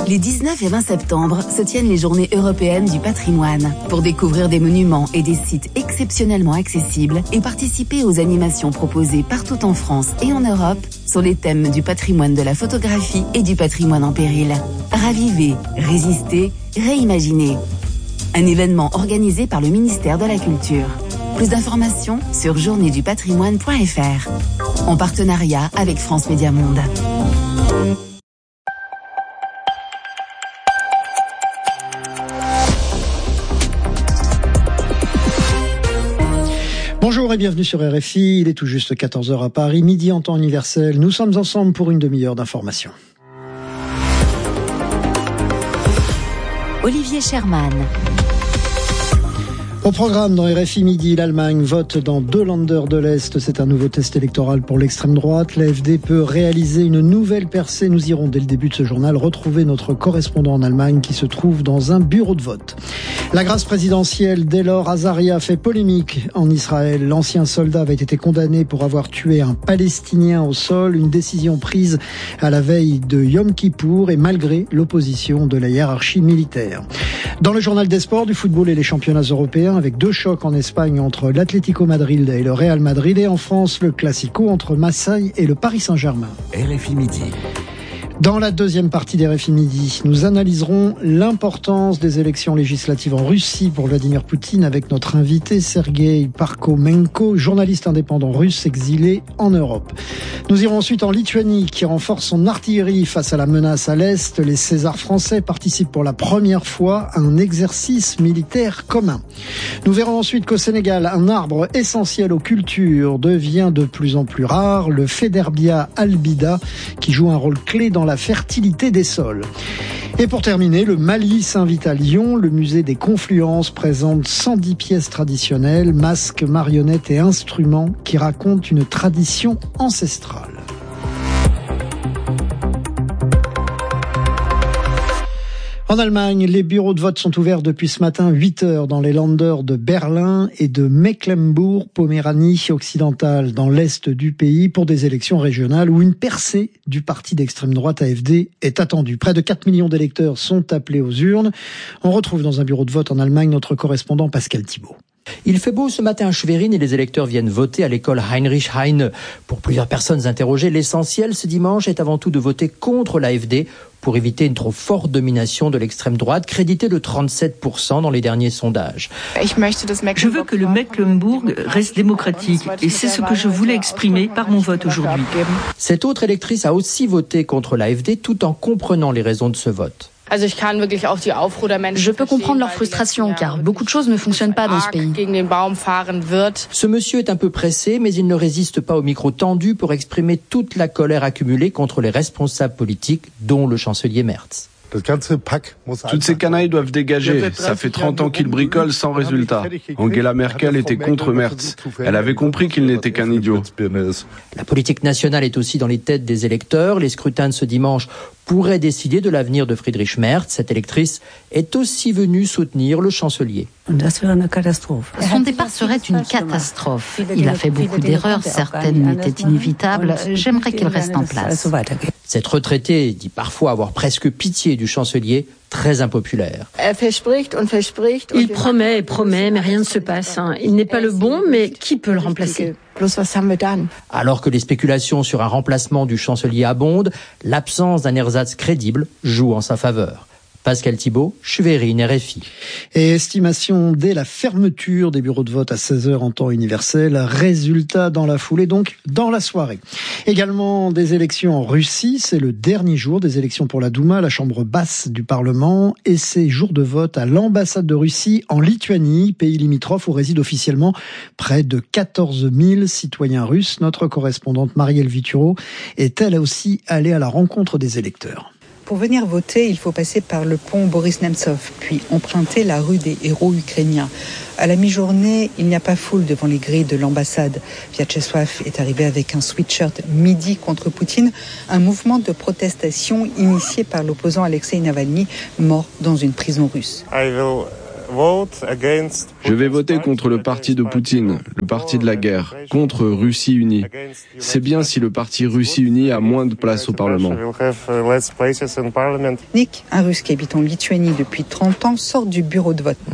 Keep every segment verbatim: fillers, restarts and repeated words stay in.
Les dix-neuf et vingt septembre se tiennent les journées européennes du patrimoine pour découvrir des monuments et des sites exceptionnellement accessibles et participer aux animations proposées partout en France et en Europe sur les thèmes du patrimoine de la photographie et du patrimoine en péril. Ravivez, résistez, réimaginez. Un événement organisé par le ministère de la Culture. Plus d'informations sur journée du patrimoine point f r en partenariat avec France Média Monde. Bonjour et bienvenue sur R F I, il est tout juste quatorze heures à Paris, midi en temps universel. Nous sommes ensemble pour une demi-heure d'information. Olivier Sherman. Au programme dans R F I Midi, l'Allemagne vote dans deux Länder de l'Est. C'est un nouveau test électoral pour l'extrême droite. L'A F D peut réaliser une nouvelle percée. Nous irons dès le début de ce journal retrouver notre correspondant en Allemagne qui se trouve dans un bureau de vote. La grâce présidentielle d'Elor Azaria fait polémique en Israël. L'ancien soldat avait été condamné pour avoir tué un Palestinien au sol. Une décision prise à la veille de Yom Kippour et malgré l'opposition de la hiérarchie militaire. Dans le journal des sports, du football et les championnats européens, avec deux chocs en Espagne entre l'Atlético Madrid et le Real Madrid, et en France, le Classico entre Marseille et le Paris Saint-Germain. R F I Midi. Dans la deuxième partie des R F I Midi, nous analyserons l'importance des élections législatives en Russie pour Vladimir Poutine avec notre invité Sergei Parkhomenko, journaliste indépendant russe exilé en Europe. Nous irons ensuite en Lituanie qui renforce son artillerie face à la menace à l'Est. Les Césars français participent pour la première fois à un exercice militaire commun. Nous verrons ensuite qu'au Sénégal, un arbre essentiel aux cultures devient de plus en plus rare, le Federbia albida, qui joue un rôle clé dans la fertilité des sols. Et pour terminer, le Mali s'invite à Lyon. Le musée des Confluences présente cent dix pièces traditionnelles, masques, marionnettes et instruments qui racontent une tradition ancestrale. En Allemagne, les bureaux de vote sont ouverts depuis ce matin huit heures dans les Länder de Berlin et de Mecklembourg-Poméranie occidentale dans l'est du pays pour des élections régionales où une percée du parti d'extrême droite A F D est attendue. Près de quatre millions d'électeurs sont appelés aux urnes. On retrouve dans un bureau de vote en Allemagne notre correspondant Pascal Thibault. Il fait beau ce matin à Schwerin et les électeurs viennent voter à l'école Heinrich Heine. Pour plusieurs personnes interrogées, l'essentiel ce dimanche est avant tout de voter contre l'A F D pour éviter une trop forte domination de l'extrême droite, créditée de trente-sept pour cent dans les derniers sondages. Je veux que le Mecklembourg reste démocratique et c'est ce que je voulais exprimer par mon vote aujourd'hui. Cette autre électrice a aussi voté contre l'A F D tout en comprenant les raisons de ce vote. Je peux comprendre leur frustration car beaucoup de choses ne fonctionnent pas dans ce pays. Ce monsieur est un peu pressé, mais il ne résiste pas au micro tendu pour exprimer toute la colère accumulée contre les responsables politiques, dont le chancelier Merz. Toutes ces canailles doivent dégager. Ça fait trente ans qu'ils bricolent sans résultat. Angela Merkel était contre Merz. Elle avait compris qu'il n'était qu'un idiot. La politique nationale est aussi dans les têtes des électeurs. Les scrutins de ce dimanche pourraient décider de l'avenir de Friedrich Merz. Cette électrice est aussi venue soutenir le chancelier. Son départ serait une catastrophe. Il a fait beaucoup d'erreurs, certaines étaient inévitables. J'aimerais qu'il reste en place. Cette retraitée dit parfois avoir presque pitié du chancelier, très impopulaire. Il promet et promet, mais rien ne se passe. Il n'est pas le bon, mais qui peut le remplacer ? Alors que les spéculations sur un remplacement du chancelier abondent, l'absence d'un ersatz crédible joue en sa faveur. Pascal Thibault, Schwerin, R F I. Et estimation dès la fermeture des bureaux de vote à seize heures en temps universel. Résultat dans la foulée, donc dans la soirée. Également des élections en Russie. C'est le dernier jour des élections pour la Douma, la chambre basse du Parlement. Et c'est jour de vote à l'ambassade de Russie en Lituanie, pays limitrophe où résident officiellement près de quatorze mille citoyens russes. Notre correspondante Marielle Vituro est elle aussi allée à la rencontre des électeurs. Pour venir voter, il faut passer par le pont Boris Nemtsov, puis emprunter la rue des héros ukrainiens. À la mi-journée, il n'y a pas foule devant les grilles de l'ambassade. Vyacheslav est arrivé avec un sweatshirt midi contre Poutine, un mouvement de protestation initié par l'opposant Alexei Navalny, mort dans une prison russe. Je vais voter contre le parti de Poutine, le parti de la guerre, contre Russie unie. C'est bien si le parti Russie unie a moins de place au Parlement. Nick, un Russe qui habite en Lituanie depuis trente ans, sort du bureau de vote.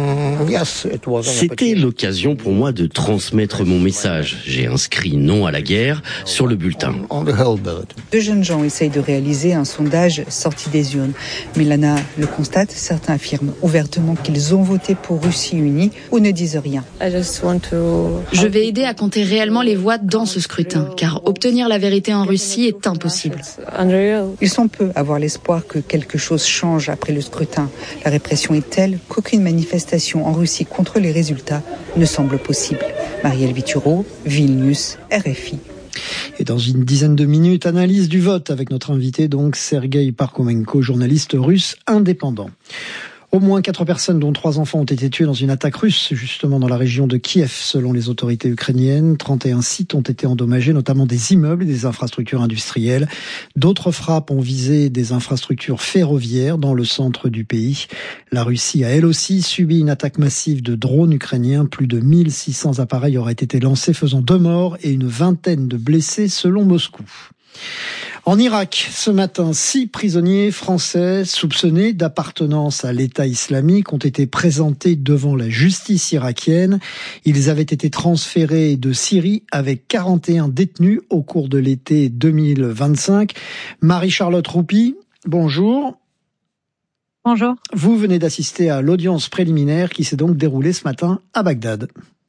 C'était l'occasion pour moi de transmettre mon message. J'ai inscrit non à la guerre sur le bulletin. Deux jeunes gens essayent de réaliser un sondage sorti des urnes. Milana le constate, certains affirment ouvertement qu'ils ont voté pour Russie unie ou ne disent rien. Je vais aider à compter réellement les voix dans ce scrutin, car obtenir la vérité en Russie est impossible. Ils sont peu à avoir l'espoir que quelque chose change après le scrutin. La répression est telle qu'aucune manifestation en Russie contre les résultats ne semble possible. Marielle Vituro, Vilnius, R F I. Et dans une dizaine de minutes, analyse du vote avec notre invité, donc Sergueï Parkhomenko, journaliste russe indépendant. Au moins quatre personnes, dont trois enfants, ont été tuées dans une attaque russe, justement dans la région de Kiev, selon les autorités ukrainiennes. trente et un sites ont été endommagés, notamment des immeubles et des infrastructures industrielles. D'autres frappes ont visé des infrastructures ferroviaires dans le centre du pays. La Russie a elle aussi subi une attaque massive de drones ukrainiens. Plus de mille six cents appareils auraient été lancés, faisant deux morts et une vingtaine de blessés, selon Moscou. En Irak, ce matin, six prisonniers français soupçonnés d'appartenance à l'État islamique ont été présentés devant la justice irakienne. Ils avaient été transférés de Syrie avec quarante et un détenus au cours de l'été deux mille vingt-cinq. Marie-Charlotte Roupi, bonjour. Bonjour. Vous venez d'assister à l'audience préliminaire qui s'est donc déroulée ce matin à Bagdad.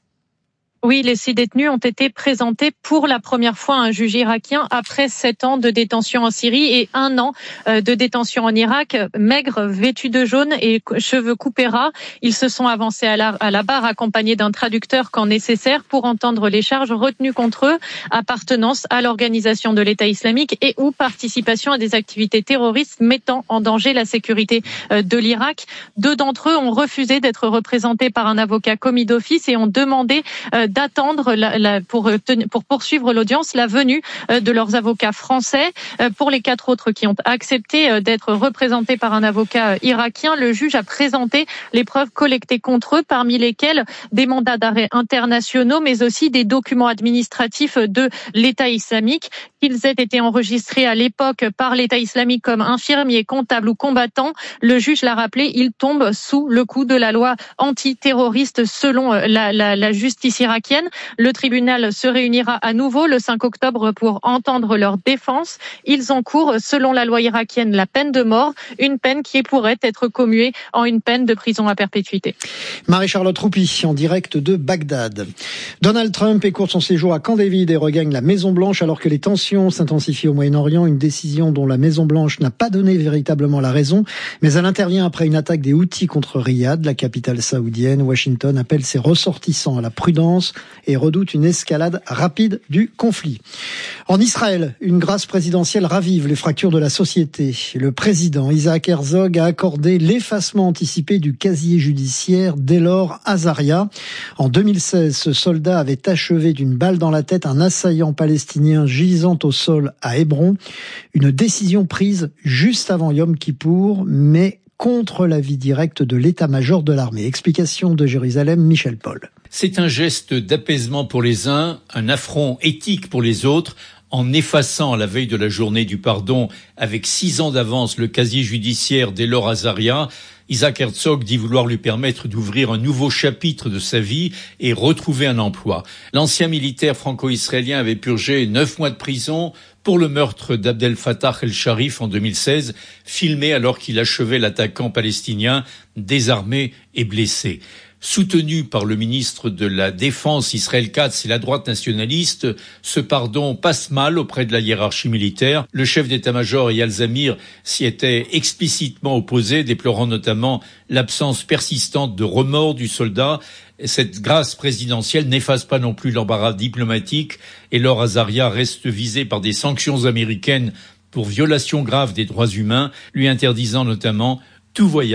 Oui, les six détenus ont été présentés pour la première fois à un juge irakien après sept ans de détention en Syrie et un an de détention en Irak. Maigres, vêtus de jaune et cheveux coupés ras, ils se sont avancés à la, à la barre accompagnés d'un traducteur quand nécessaire pour entendre les charges retenues contre eux, appartenance à l'organisation de l'État islamique et ou participation à des activités terroristes mettant en danger la sécurité de l'Irak. Deux d'entre eux ont refusé d'être représentés par un avocat commis d'office et ont demandé d'attendre la, la, pour, pour poursuivre l'audience la venue de leurs avocats français. Pour les quatre autres qui ont accepté d'être représentés par un avocat irakien, le juge a présenté les preuves collectées contre eux, parmi lesquelles des mandats d'arrêt internationaux, mais aussi des documents administratifs de l'État islamique, qu'ils aient été enregistrés à l'époque par l'État islamique comme infirmiers, comptables ou combattants. Le juge l'a rappelé, ils tombent sous le coup de la loi antiterroriste selon la, la, la justice irakienne. Le tribunal se réunira à nouveau le cinq octobre pour entendre leur défense. Ils encourent, selon la loi irakienne, la peine de mort, une peine qui pourrait être commuée en une peine de prison à perpétuité. Marie-Charlotte Roupi, en direct de Bagdad. Donald Trump écourt son séjour à Camp David et regagne la Maison-Blanche alors que les tensions s'intensifient au Moyen-Orient, une décision dont la Maison-Blanche n'a pas donné véritablement la raison, mais elle intervient après une attaque des Houthis contre Riyad, la capitale saoudienne. Washington appelle ses ressortissants à la prudence et redoute une escalade rapide du conflit. En Israël, une grâce présidentielle ravive les fractures de la société. Le président Isaac Herzog a accordé l'effacement anticipé du casier judiciaire d'Elor Azaria. En deux mille seize, ce soldat avait achevé d'une balle dans la tête un assaillant palestinien gisant au sol à Hébron. Une décision prise juste avant Yom Kippour, mais contre l'avis direct de l'état-major de l'armée. Explication de Jérusalem, Michel Paul. C'est un geste d'apaisement pour les uns, un affront éthique pour les autres, en effaçant à la veille de la journée du pardon, avec six ans d'avance, le casier judiciaire d'Elor Azaria. Isaac Herzog dit vouloir lui permettre d'ouvrir un nouveau chapitre de sa vie et retrouver un emploi. L'ancien militaire franco-israélien avait purgé neuf mois de prison pour le meurtre d'Abdel Fattah el-Sharif en deux mille seize, filmé alors qu'il achevait l'attaquant palestinien, désarmé et blessé. Soutenu par le ministre de la Défense Israël Katz et la droite nationaliste, ce pardon passe mal auprès de la hiérarchie militaire. Le chef d'état-major Eyal Zamir s'y était explicitement opposé, déplorant notamment l'absence persistante de remords du soldat. Cette grâce présidentielle n'efface pas non plus l'embarras diplomatique et Elor Azaria reste visé par des sanctions américaines pour violation grave des droits humains, lui interdisant notamment tout voyage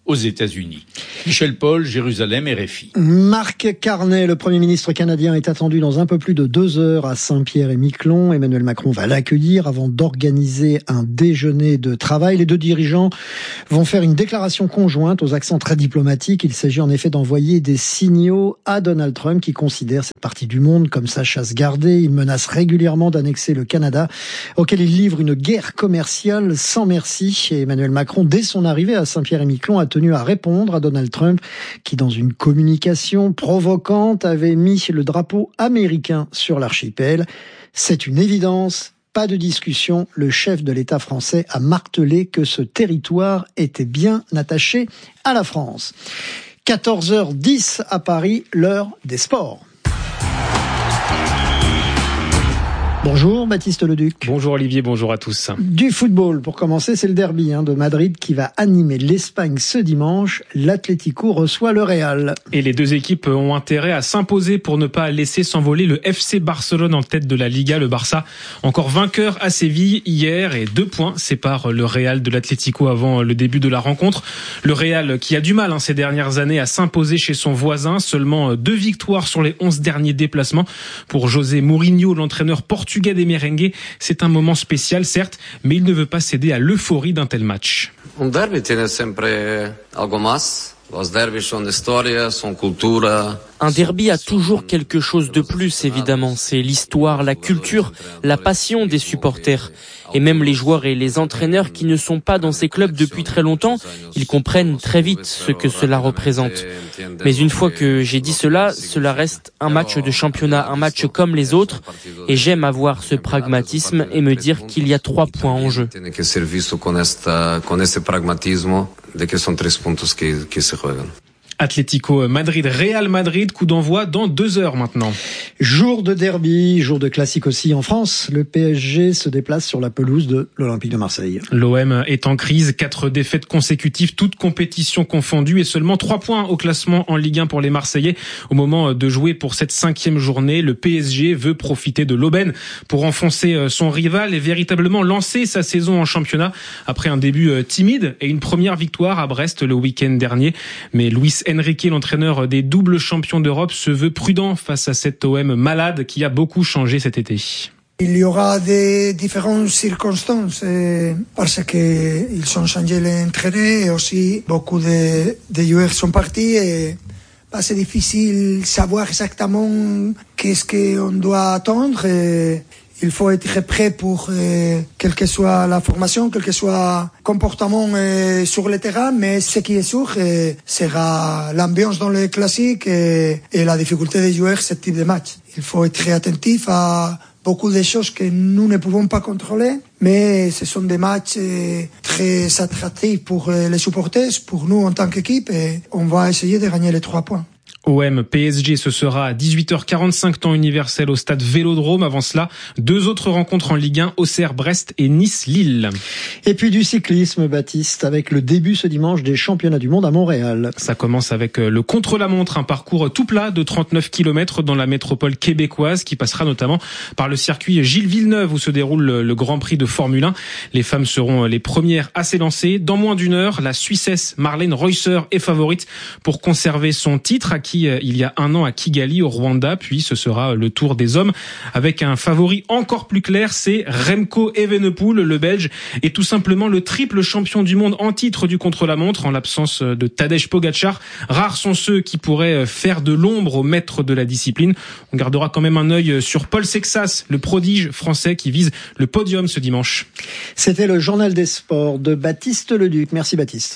aux États-Unis. Michel Paul, Jérusalem, R F I. Marc Carney, le Premier ministre canadien, est attendu dans un peu plus de deux heures à Saint-Pierre-et-Miquelon. Emmanuel Macron va l'accueillir avant d'organiser un déjeuner de travail. Les deux dirigeants vont faire une déclaration conjointe aux accents très diplomatiques. Il s'agit en effet d'envoyer des signaux à Donald Trump qui considère cette partie du monde comme sa chasse gardée. Il menace régulièrement d'annexer le Canada, auquel il livre une guerre commerciale sans merci. Et Emmanuel Macron, dès son arrivée à Saint-Pierre-et-Miquelon, a tenu à répondre à Donald Trump, qui dans une communication provocante avait mis le drapeau américain sur l'archipel. C'est une évidence, pas de discussion. Le chef de l'État français a martelé que ce territoire était bien attaché à la France. quatorze heures dix à Paris, l'heure des sports. Bonjour Baptiste Leduc. Bonjour Olivier, bonjour à tous. Du football, pour commencer, c'est le derby hein, de Madrid qui va animer l'Espagne ce dimanche. L'Atlético reçoit le Real. Et les deux équipes ont intérêt à s'imposer pour ne pas laisser s'envoler le F C Barcelone en tête de la Liga. Le Barça, encore vainqueur à Séville hier, et deux points séparent le Real de l'Atlético avant le début de la rencontre. Le Real qui a du mal hein, ces dernières années à s'imposer chez son voisin. Seulement deux victoires sur les onze derniers déplacements. Pour José Mourinho, l'entraîneur portugais des merengues, c'est un moment spécial certes, mais il ne veut pas céder à l'euphorie d'un tel match. Un derby tiene sempre algo más. Los derbis son historia, son cultura. Un derby a toujours quelque chose de plus, évidemment. C'est l'histoire, la culture, la passion des supporters. Et même les joueurs et les entraîneurs qui ne sont pas dans ces clubs depuis très longtemps, ils comprennent très vite ce que cela représente. Mais une fois que j'ai dit cela, cela reste un match de championnat, un match comme les autres. Et j'aime avoir ce pragmatisme et me dire qu'il y a trois points en jeu. Atlético Madrid, Real Madrid, coup d'envoi dans deux heures maintenant. Jour de derby, jour de classique aussi en France. Le P S G se déplace sur la pelouse de l'Olympique de Marseille. L'O M est en crise, quatre défaites consécutives, toutes compétitions confondues et seulement trois points au classement en Ligue un pour les Marseillais. Au moment de jouer pour cette cinquième journée, le P S G veut profiter de l'aubaine pour enfoncer son rival et véritablement lancer sa saison en championnat après un début timide et une première victoire à Brest le week-end dernier. Mais Luis Enrique, l'entraîneur des doubles champions d'Europe, se veut prudent face à cet O M malade qui a beaucoup changé cet été. Il y aura des différentes circonstances eh, parce que ils ont changé l'entraîneur et aussi beaucoup de, de joueurs sont partis et bah, c'est difficile de savoir exactement qu'est-ce qu'on doit attendre. Et il faut être prêt pour euh, quelle que soit la formation, quel que soit le comportement euh, sur le terrain, mais ce qui est sûr euh, sera l'ambiance dans les classiques et, et la difficulté de jouer ce type de match. Il faut être attentif à beaucoup de choses que nous ne pouvons pas contrôler, mais ce sont des matchs euh, très attractifs pour euh, les supporters, pour nous en tant qu'équipe, et on va essayer de gagner les trois points. O M P S G, ce sera à dix-huit heures quarante-cinq temps universel au stade Vélodrome. Avant cela, deux autres rencontres en Ligue un, Auxerre-Brest et Nice-Lille. Et puis du cyclisme, Baptiste, avec le début ce dimanche des championnats du monde à Montréal. Ça commence avec le contre-la-montre, un parcours tout plat de trente-neuf kilomètres dans la métropole québécoise qui passera notamment par le circuit Gilles Villeneuve où se déroule le Grand Prix de Formule un. Les femmes seront les premières à s'élancer. Dans moins d'une heure, la Suissesse Marlene Reusser est favorite pour conserver son titre acquis il y a un an à Kigali au Rwanda, puis ce sera le tour des hommes avec un favori encore plus clair, c'est Remco Evenepoel, le Belge est tout simplement le triple champion du monde en titre du contre-la-montre en l'absence de Tadej Pogačar. Rares sont ceux qui pourraient faire de l'ombre au maître de la discipline. On gardera quand même un œil sur Paul Sexas, le prodige français qui vise le podium ce dimanche. C'était le journal des sports de Baptiste Leduc. Merci Baptiste.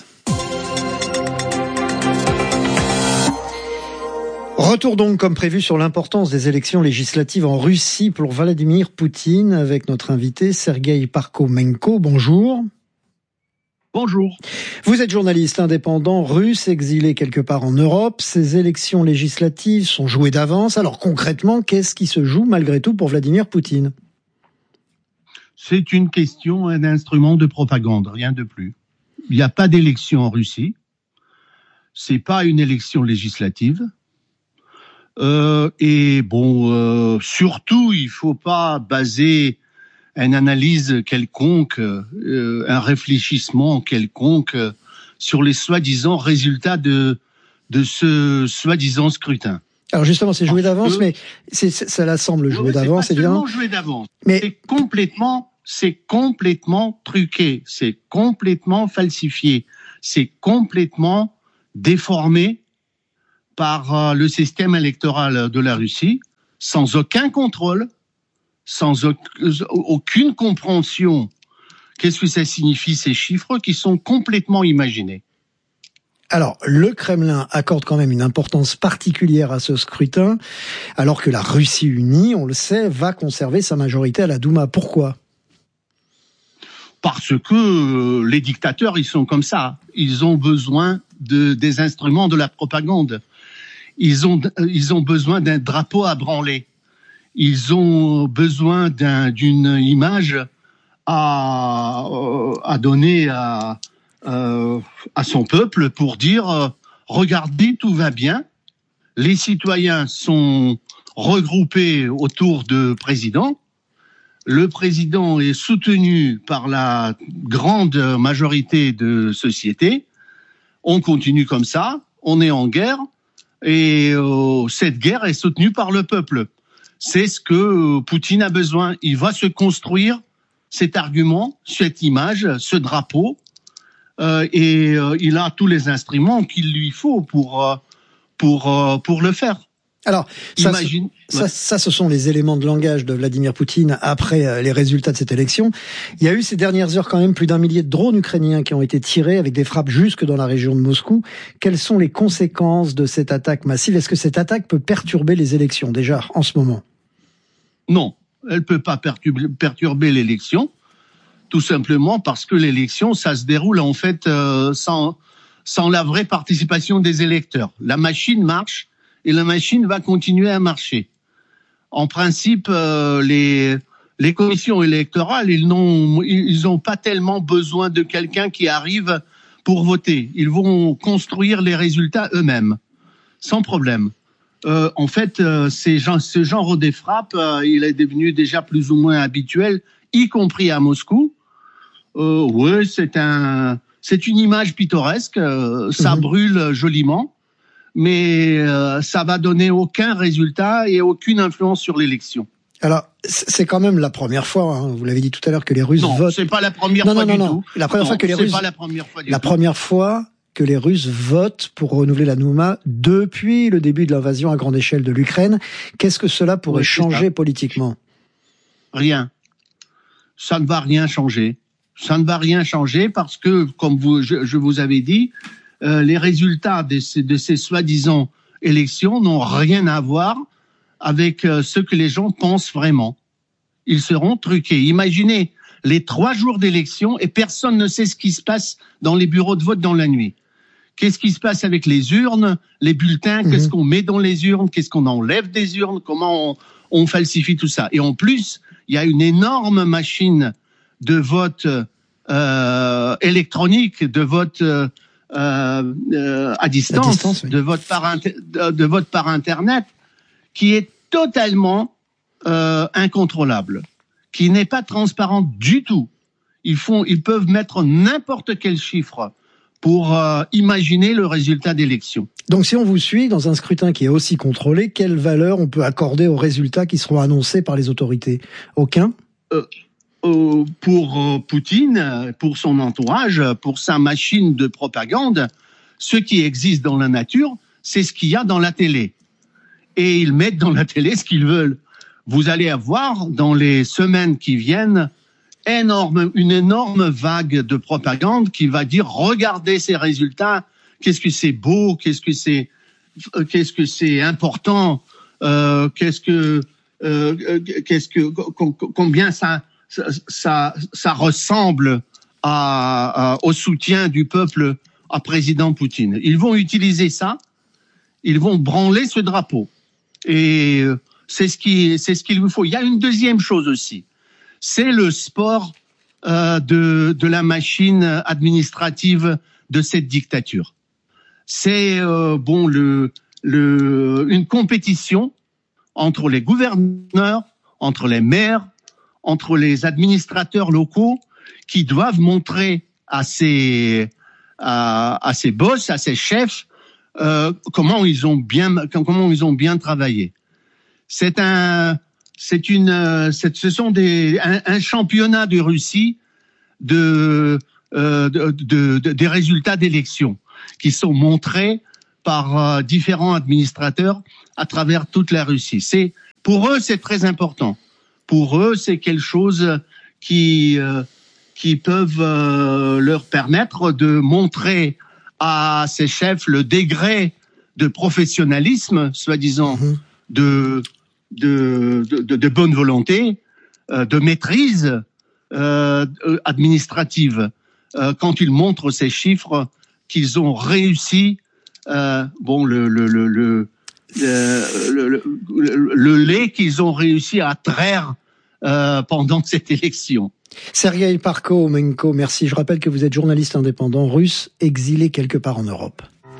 Retour donc, comme prévu, sur l'importance des élections législatives en Russie pour Vladimir Poutine avec notre invité Sergueï Parkhomenko. Bonjour. Bonjour. Vous êtes journaliste indépendant russe, exilé quelque part en Europe. Ces élections législatives sont jouées d'avance. Alors concrètement, qu'est-ce qui se joue malgré tout pour Vladimir Poutine ? C'est une question, un instrument de propagande, rien de plus. Il n'y a pas d'élection en Russie. C'est pas une élection législative. Euh, et bon, euh, surtout, il faut pas baser une analyse quelconque, euh, un réfléchissement quelconque sur les soi-disant résultats de, de ce soi-disant scrutin. Alors justement, c'est joué d'avance, mais c'est, c'est, ça semble joué ouais, d'avance, évidemment. C'est pas joué d'avance. Mais c'est complètement, c'est complètement truqué, c'est complètement falsifié, c'est complètement déformé par le système électoral de la Russie, sans aucun contrôle, sans aucune compréhension. Qu'est-ce que ça signifie, ces chiffres qui sont complètement imaginés? Alors, le Kremlin accorde quand même une importance particulière à ce scrutin, alors que la Russie unie, on le sait, va conserver sa majorité à la Douma. Pourquoi ? Parce que les dictateurs, ils sont comme ça. Ils ont besoin de, des instruments de la propagande. Ils ont, ils ont besoin d'un drapeau à branler. Ils ont besoin d'un, d'une image à, à donner à, euh, à son peuple pour dire euh, regardez, tout va bien. Les citoyens sont regroupés autour de président. Le président est soutenu par la grande majorité de société. On continue comme ça. On est en guerre. Et euh, cette guerre est soutenue par le peuple. C'est ce que euh, Poutine a besoin. Il va se construire cet argument, cette image, ce drapeau, euh, et euh, il a tous les instruments qu'il lui faut pour euh, pour euh, pour le faire. Alors, ça, Imagine, ça, ouais. ça, ce sont les éléments de langage de Vladimir Poutine après les résultats de cette élection. Il y a eu ces dernières heures quand même plus d'un millier de drones ukrainiens qui ont été tirés avec des frappes jusque dans la région de Moscou. Quelles sont les conséquences de cette attaque massive ? Est-ce que cette attaque peut perturber les élections déjà en ce moment ? Non, elle peut pas perturber, perturber l'élection, tout simplement parce que l'élection, ça se déroule en fait euh, sans sans la vraie participation des électeurs. La machine marche. Et la machine va continuer à marcher. En principe, euh, les les commissions électorales, ils n'ont ils ont pas tellement besoin de quelqu'un qui arrive pour voter. Ils vont construire les résultats eux-mêmes, sans problème. Euh, en fait, euh, ces gens, ce genre de frappe, euh, il est devenu déjà plus ou moins habituel, y compris à Moscou. Euh, oui, c'est un c'est une image pittoresque. Euh, ça mmh. brûle joliment. Mais euh, ça va donner aucun résultat et aucune influence sur l'élection. Alors, c'est quand même la première fois, hein, vous l'avez dit tout à l'heure, que les Russes non, votent... Non, c'est pas la première non, fois non, du non, tout. La première non, fois que les c'est Russes... pas la première fois du La tout. première fois que les Russes votent pour renouveler la Douma depuis le début de l'invasion à grande échelle de l'Ukraine. Qu'est-ce que cela pourrait oui, changer politiquement ? Rien. Ça ne va rien changer. Ça ne va rien changer parce que, comme vous, je, je vous avais dit, euh, les résultats de ces, de ces soi-disant élections n'ont rien à voir avec euh, ce que les gens pensent vraiment. Ils seront truqués. Imaginez les trois jours d'élection et personne ne sait ce qui se passe dans les bureaux de vote dans la nuit. Qu'est-ce qui se passe avec les urnes, les bulletins, mmh. qu'est-ce qu'on met dans les urnes, qu'est-ce qu'on enlève des urnes, comment on, on falsifie tout ça. Et en plus, il y a une énorme machine de vote euh, électronique, de vote euh, euh, euh, à distance, à distance oui. de vote par inter- de, de vote par internet, qui est totalement euh, incontrôlable, qui n'est pas transparente du tout. Ils font, ils peuvent mettre n'importe quel chiffre pour euh, imaginer le résultat d'élection. Donc si on vous suit dans un scrutin qui est aussi contrôlé, quelle valeur on peut accorder aux résultats qui seront annoncés par les autorités ? Aucun ? euh, euh, Pour euh, Poutine, pour son entourage, pour sa machine de propagande, ce qui existe dans la nature, c'est ce qu'il y a dans la télé. Et ils mettent dans la télé ce qu'ils veulent. Vous allez avoir, dans les semaines qui viennent, énorme, une énorme vague de propagande qui va dire regardez ces résultats, qu'est-ce que c'est beau, qu'est-ce que c'est, qu'est-ce que c'est important, euh, qu'est-ce que, euh, qu'est-ce que, combien ça, ça, ça ressemble à, à, au soutien du peuple à président Poutine. Ils vont utiliser ça, ils vont branler ce drapeau, et c'est ce qui, c'est ce qu'il vous faut. Il y a une deuxième chose aussi. C'est le sport euh, de, de la machine administrative de cette dictature. C'est euh, bon le, le, une compétition entre les gouverneurs, entre les maires, entre les administrateurs locaux qui doivent montrer à ces, à, à ses boss, à ses chefs, euh, comment ils ont bien, comment ils ont bien travaillé. C'est un, c'est une, c'est, ce sont des, un, un championnat de Russie de, euh, de, de, de des résultats d'élections qui sont montrés par euh, différents administrateurs à travers toute la Russie. C'est, pour eux, c'est très important. Pour eux, c'est quelque chose qui, euh, qui peuvent euh, leur permettre de montrer à ces chefs le degré de professionnalisme, soi-disant, mmh. de, de, de, de bonne volonté, euh, de maîtrise euh, administrative, euh, quand ils montrent ces chiffres qu'ils ont réussi, euh, bon, le, le, le, le, le, le, le, le lait qu'ils ont réussi à traire euh, pendant cette élection. Sergueï Parkhomenko, merci. Je rappelle que vous êtes journaliste indépendant russe, exilé quelque part en Europe.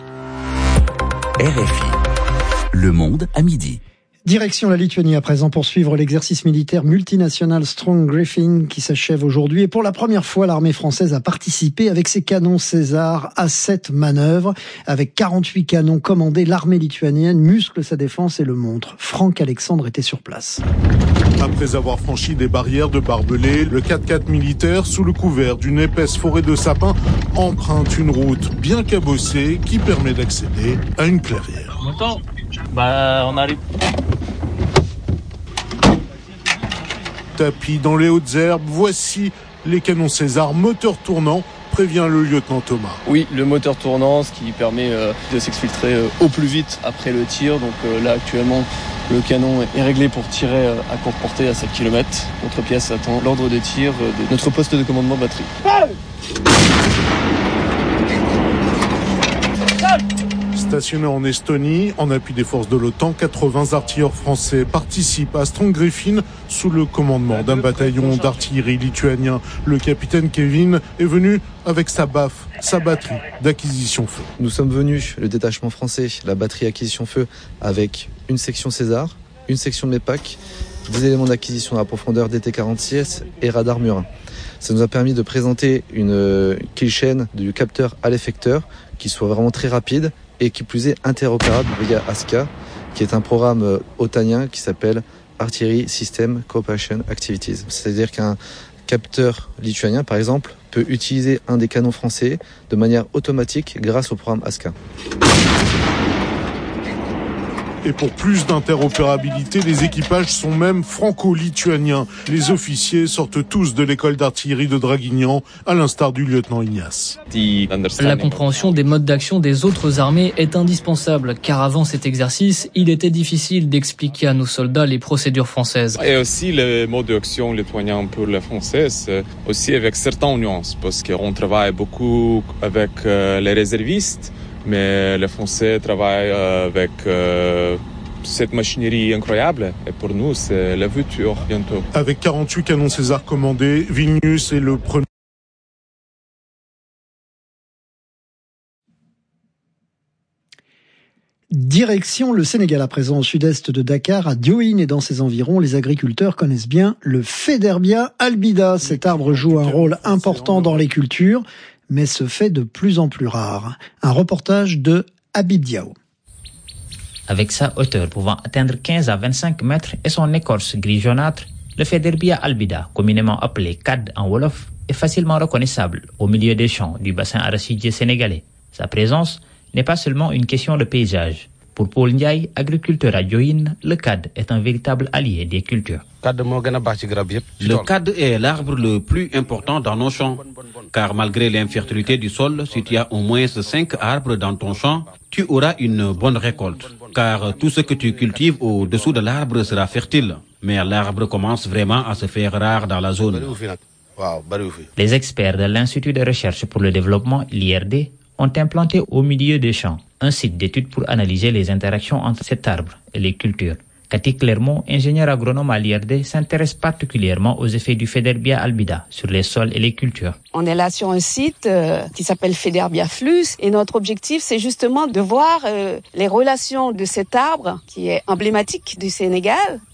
R F I, Le Monde à midi. Direction la Lituanie à présent pour suivre l'exercice militaire multinational Strong Griffin qui s'achève aujourd'hui. Et pour la première fois, l'armée française a participé avec ses canons César à cette manœuvre. Avec quarante-huit canons commandés, l'armée lituanienne muscle sa défense et le montre. Franck Alexandre était sur place. Après avoir franchi des barrières de barbelés, le quatre-quatre militaire, sous le couvert d'une épaisse forêt de sapins, emprunte une route bien cabossée qui permet d'accéder à une clairière. Attends, bah on arrive. Tapis dans les hautes herbes, voici les canons César, moteur tournant, prévient le lieutenant Thomas. Oui, le moteur tournant, ce qui permet euh, de s'exfiltrer euh, au plus vite après le tir. Donc euh, là actuellement, le canon est réglé pour tirer euh, à courte portée à sept kilomètres. Notre pièce attend l'ordre de tir euh, de notre poste de commandement batterie. Hey Stationné en Estonie, en appui des forces de l'OTAN, quatre-vingts artilleurs français participent à Strong Griffin sous le commandement d'un bataillon d'artillerie lituanien. Le capitaine Kevin est venu avec sa B A F, sa batterie d'acquisition feu. Nous sommes venus, le détachement français, la batterie acquisition feu, avec une section César, une section MEPAC, des éléments d'acquisition à la profondeur D T quarante-six et radar Murin. Ça nous a permis de présenter une kill chain du capteur à l'effecteur qui soit vraiment très rapide et qui plus est interopérable via ASCA, qui est un programme otanien qui s'appelle Artillery System Cooperation Activities. C'est-à-dire qu'un capteur lituanien, par exemple, peut utiliser un des canons français de manière automatique grâce au programme ASCA. Et pour plus d'interopérabilité, les équipages sont même franco-lituaniens. Les officiers sortent tous de l'école d'artillerie de Draguignan, à l'instar du lieutenant Ignace. La compréhension des modes d'action des autres armées est indispensable, car avant cet exercice, il était difficile d'expliquer à nos soldats les procédures françaises. Et aussi les modes d'action lituaniens pour les Françaises, aussi avec certaines nuances, parce qu'on travaille beaucoup avec les réservistes, mais les Français travaillent avec euh, cette machinerie incroyable. Et pour nous, c'est la future bientôt. Avec quarante-huit canons César commandés, Vilnius est le premier. Direction le Sénégal à présent, au sud-est de Dakar, à Diohine et dans ses environs, les agriculteurs connaissent bien le Féderbia albida. Cet arbre joue un rôle important dans les cultures, mais se fait de plus en plus rare. Un reportage de Habib Diaw. Avec sa hauteur pouvant atteindre quinze à vingt-cinq mètres et son écorce gris jaunâtre, le Féderbia albida, communément appelé cad en wolof, est facilement reconnaissable au milieu des champs du bassin arachidier sénégalais. Sa présence n'est pas seulement une question de paysage. Pour Paul Ndiaye, agriculteur à Diohine, le cad est un véritable allié des cultures. Le cad est l'arbre le plus important dans nos champs, car malgré l'infertilité du sol, si tu as au moins cinq arbres dans ton champ, tu auras une bonne récolte, car tout ce que tu cultives au-dessous de l'arbre sera fertile. Mais l'arbre commence vraiment à se faire rare dans la zone. Les experts de l'Institut de recherche pour le développement, l'I R D, ont implanté au milieu des champs un site d'études pour analyser les interactions entre cet arbre et les cultures. Cathy Clermont, ingénieur agronome à l'I R D, s'intéresse particulièrement aux effets du Féderbia albida sur les sols et les cultures. On est là sur un site euh, qui s'appelle Féderbia Flux et notre objectif, c'est justement de voir euh, les relations de cet arbre qui est emblématique du Sénégal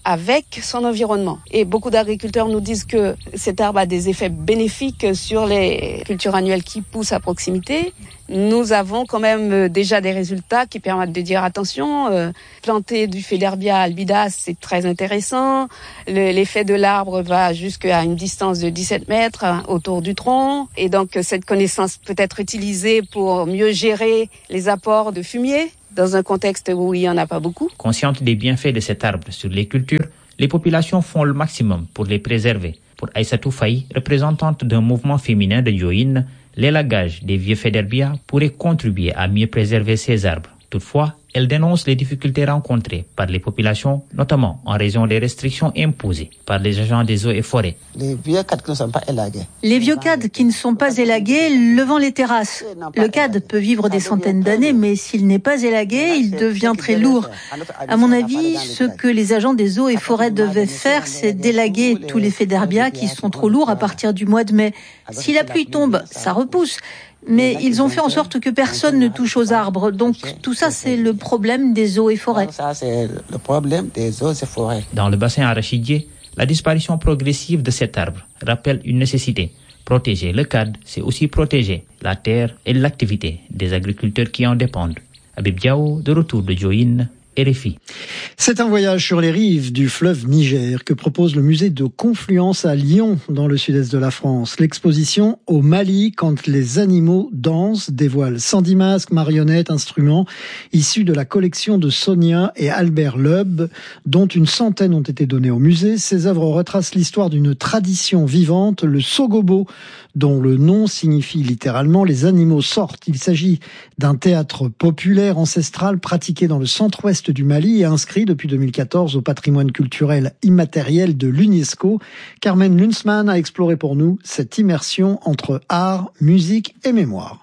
avec son environnement. Et beaucoup d'agriculteurs nous disent que cet arbre a des effets bénéfiques sur les cultures annuelles qui poussent à proximité. Nous avons quand même déjà des résultats qui permettent de dire attention, euh, planter du Federbia albida, c'est très intéressant. Le, l'effet de l'arbre va jusqu'à une distance de dix-sept mètres hein, autour du tronc. Et donc cette connaissance peut être utilisée pour mieux gérer les apports de fumier dans un contexte où il n'y en a pas beaucoup. Conscientes des bienfaits de cet arbre sur les cultures, les populations font le maximum pour les préserver. Pour Aïssatou Faye, représentante d'un mouvement féminin de Diohine, l'élagage des vieux Federbia pourrait contribuer à mieux préserver ces arbres. Toutefois, elle dénonce les difficultés rencontrées par les populations, notamment en raison des restrictions imposées par les agents des eaux et forêts. Les vieux cadres qui ne sont pas élagués. Les vieux cadres qui ne sont pas élagués, levant les terrasses. Le cadre peut vivre des centaines d'années, mais s'il n'est pas élagué, il devient très lourd. À mon avis, ce que les agents des eaux et forêts devaient faire, c'est d'élaguer tous les Federbia qui sont trop lourds à partir du mois de mai. Si la pluie tombe, ça repousse. Mais ils ont fait en sorte que personne ne touche aux arbres. Donc tout ça, c'est le problème des eaux et forêts. Ça, c'est le problème des eaux et forêts. Dans le bassin arachidier, la disparition progressive de cet arbre rappelle une nécessité. Protéger le cadre, c'est aussi protéger la terre et l'activité des agriculteurs qui en dépendent. Habib Diao, de retour de Diohine, R F I. C'est un voyage sur les rives du fleuve Niger que propose le musée de Confluence à Lyon, dans le sud-est de la France. L'exposition au Mali, quand les animaux dansent, dévoile cent dix masques, marionnettes, instruments, issus de la collection de Sonia et Albert Leub, dont une centaine ont été donnés au musée. Ces œuvres retracent l'histoire d'une tradition vivante, le Sogobo, dont le nom signifie littéralement « les animaux sortent ». Il s'agit d'un théâtre populaire ancestral pratiqué dans le centre-ouest du Mali et inscrit depuis deux mille quatorze au patrimoine culturel immatériel de l'UNESCO. Carmen Lunsmann a exploré pour nous cette immersion entre art, musique et mémoire.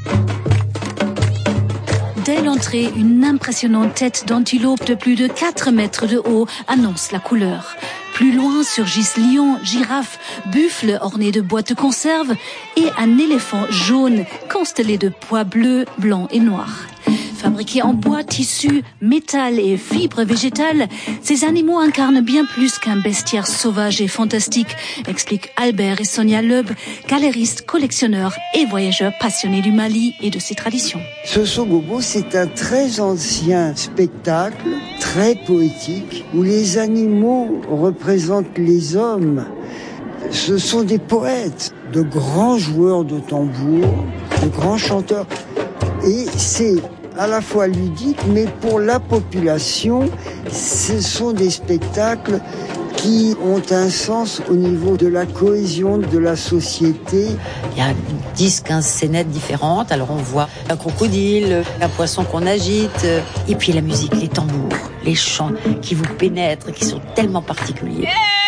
Dès l'entrée, une impressionnante tête d'antilope de plus de quatre mètres de haut annonce la couleur. Plus loin surgissent lions, girafes, buffles ornés de boîtes de conserve et un éléphant jaune constellé de pois bleus, blancs et noirs. Fabriqués en bois, tissu, métal et fibres végétales, ces animaux incarnent bien plus qu'un bestiaire sauvage et fantastique, expliquent Albert et Sonia Leub, galéristes, collectionneurs et voyageurs passionnés du Mali et de ses traditions. Ce Sogobo, c'est un très ancien spectacle, très poétique, où les animaux représentent les hommes. Ce sont des poètes, de grands joueurs de tambour, de grands chanteurs. Et c'est à la fois ludique, mais pour la population, ce sont des spectacles qui ont un sens au niveau de la cohésion de la société. Il y a dix quinze scénettes différentes. Alors on voit un crocodile, un poisson qu'on agite, et puis la musique, les tambours, les chants qui vous pénètrent, qui sont tellement particuliers.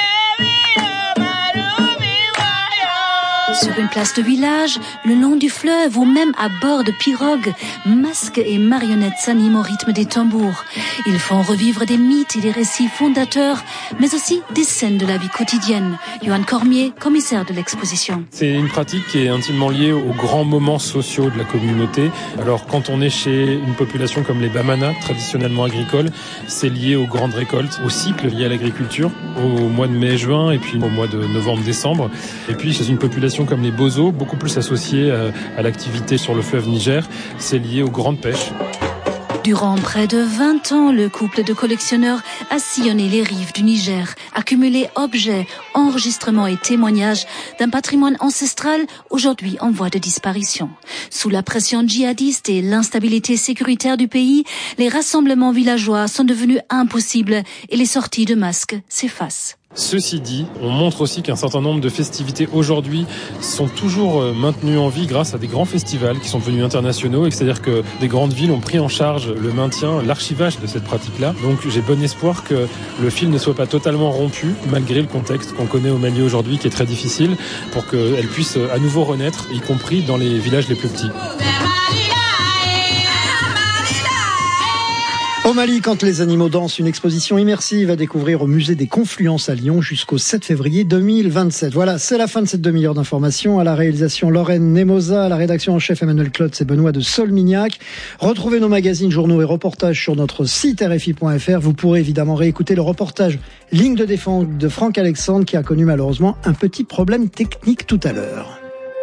Sur une place de village, le long du fleuve ou même à bord de pirogues, masques et marionnettes s'animent au rythme des tambours. Ils font revivre des mythes et des récits fondateurs, mais aussi des scènes de la vie quotidienne. Johan Cormier, commissaire de l'exposition. C'est une pratique qui est intimement liée aux grands moments sociaux de la communauté. Alors quand on est chez une population comme les Bamana, traditionnellement agricoles, c'est lié aux grandes récoltes, au cycle lié à l'agriculture, au mois de mai-juin et puis au mois de novembre-décembre. Et puis chez une population comme les Bozo, beaucoup plus associés à, à l'activité sur le fleuve Niger, c'est lié aux grandes pêches. Durant près de vingt ans, le couple de collectionneurs a sillonné les rives du Niger, accumulé objets, enregistrements et témoignages d'un patrimoine ancestral aujourd'hui en voie de disparition. Sous la pression djihadiste et l'instabilité sécuritaire du pays, les rassemblements villageois sont devenus impossibles et les sorties de masques s'effacent. Ceci dit, on montre aussi qu'un certain nombre de festivités aujourd'hui sont toujours maintenues en vie grâce à des grands festivals qui sont devenus internationaux, et c'est-à-dire que des grandes villes ont pris en charge le maintien, l'archivage de cette pratique-là. Donc j'ai bon espoir que le fil ne soit pas totalement rompu, malgré le contexte qu'on connaît au Mali aujourd'hui qui est très difficile, pour qu'elle puisse à nouveau renaître, y compris dans les villages les plus petits. Au Au Mali, quand les animaux dansent, une exposition immersive à découvrir au musée des Confluences à Lyon jusqu'au sept février deux mille vingt-sept. Voilà, c'est la fin de cette demi-heure d'information. À la réalisation, Lorraine Nemoza, à la rédaction en chef, Emmanuel Klotz et Benoît de Solmignac. Retrouvez nos magazines, journaux et reportages sur notre site R F I point F R. Vous pourrez évidemment réécouter le reportage Ligne de défense de Franck Alexandre qui a connu malheureusement un petit problème technique tout à l'heure.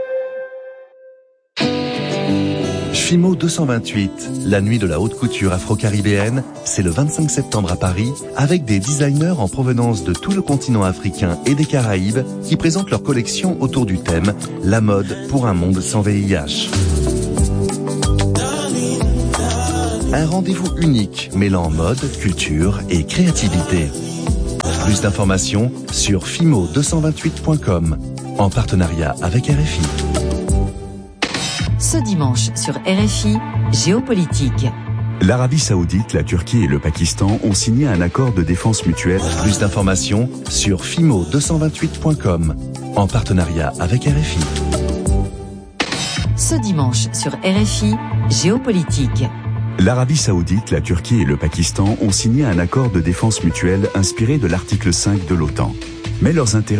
Fimo deux cent vingt-huit, la nuit de la haute couture afro-caribéenne, c'est le vingt-cinq septembre à Paris, avec des designers en provenance de tout le continent africain et des Caraïbes qui présentent leur collection autour du thème « La mode pour un monde sans V I H ». Un rendez-vous unique mêlant mode, culture et créativité. Plus d'informations sur fimo deux cent vingt-huit point com, en partenariat avec R F I. Ce dimanche sur R F I, Géopolitique. L'Arabie Saoudite, la Turquie et le Pakistan ont signé un accord de défense mutuelle. Plus d'informations sur fimo deux cent vingt-huit point com, en partenariat avec R F I. Ce dimanche sur R F I, Géopolitique. L'Arabie Saoudite, la Turquie et le Pakistan ont signé un accord de défense mutuelle inspiré de l'article cinq de l'OTAN. Mais leurs intérêts